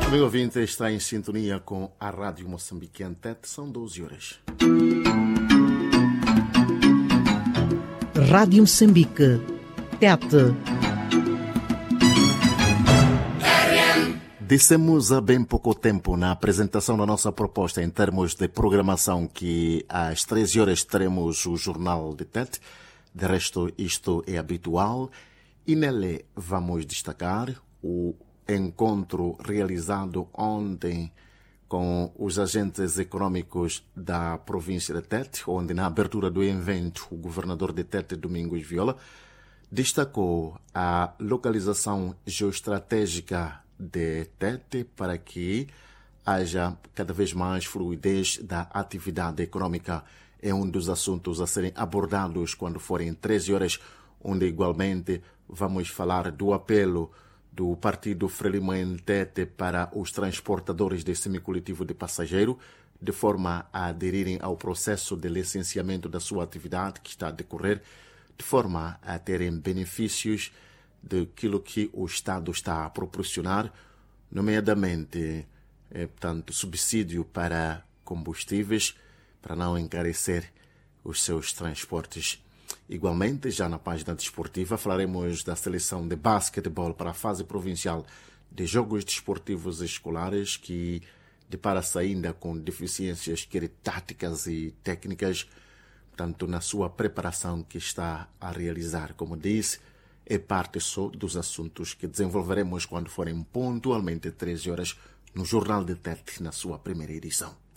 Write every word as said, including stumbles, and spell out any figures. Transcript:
Amigo ouvinte, está em sintonia com a Rádio Moçambique Antete, são doze horas. Rádio Moçambique, Tete. Dissemos há bem pouco tempo na apresentação da nossa proposta em termos de programação que às treze horas teremos o Jornal de Tete. De resto, isto é habitual e nele vamos destacar o encontro realizado ontem com os agentes econômicos da província de Tete, onde na abertura do evento o governador de Tete, Domingos Viola, destacou a localização geoestratégica de Tete para que haja cada vez mais fluidez da atividade econômica. É um dos assuntos a serem abordados quando forem treze horas, onde igualmente vamos falar do apelo do Partido Frelimo em Tete para os transportadores de semicoletivo de passageiro, de forma a aderirem ao processo de licenciamento da sua atividade que está a decorrer, de forma a terem benefícios daquilo que o Estado está a proporcionar, nomeadamente, eh, portanto, subsídio para combustíveis, para não encarecer os seus transportes. Igualmente, já na página desportiva, falaremos da seleção de basquetebol para a fase provincial de Jogos Desportivos Escolares, que depara-se ainda com deficiências quer táticas e técnicas, tanto na sua preparação que está a realizar. Como disse, é parte só dos assuntos que desenvolveremos quando forem pontualmente treze horas no Jornal de Tete, na sua primeira edição.